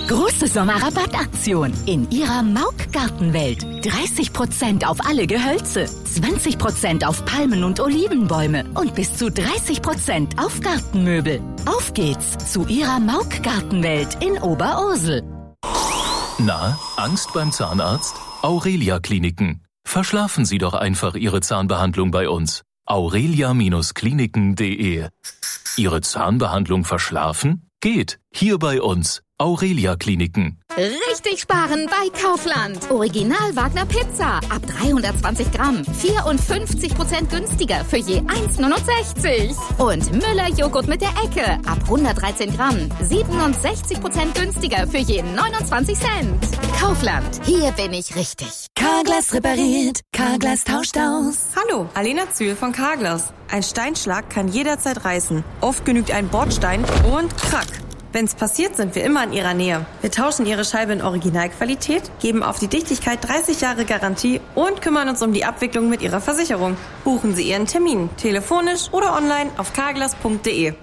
Große Sommerrabattaktion in Ihrer Mauk Gartenwelt. 30% auf alle Gehölze, 20% auf Palmen- und Olivenbäume und bis zu 30% auf Gartenmöbel. Auf geht's zu Ihrer Mauk Gartenwelt in Oberursel. Na, Angst beim Zahnarzt? Aurelia Kliniken. Verschlafen Sie doch einfach Ihre Zahnbehandlung bei uns. aurelia-kliniken.de. Ihre Zahnbehandlung verschlafen? Geht. Hier bei uns. Aurelia Kliniken. Richtig sparen bei Kaufland. Original Wagner Pizza. Ab 320 Gramm. 54% günstiger für je 1,69. Und Müller Joghurt mit der Ecke. Ab 113 Gramm. 67% günstiger für je 29 Cent. Kaufland. Hier bin ich richtig. Carglass repariert. Carglass tauscht aus. Hallo, Alena Zühl von Carglass. Ein Steinschlag kann jederzeit reißen. Oft genügt ein Bordstein und krack. Wenn's passiert, sind wir immer in Ihrer Nähe. Wir tauschen Ihre Scheibe in Originalqualität, geben auf die Dichtigkeit 30 Jahre Garantie und kümmern uns um die Abwicklung mit Ihrer Versicherung. Buchen Sie Ihren Termin, telefonisch oder online auf carglass.de.